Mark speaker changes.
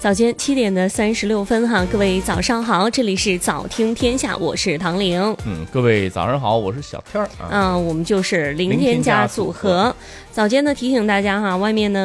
Speaker 1: 早间7:36哈，各位早上好，这里是早听天下，我是唐玲。
Speaker 2: 各位早上好，我是小天儿
Speaker 1: 我们就是零添加组合。早间呢提醒大家哈，外面呢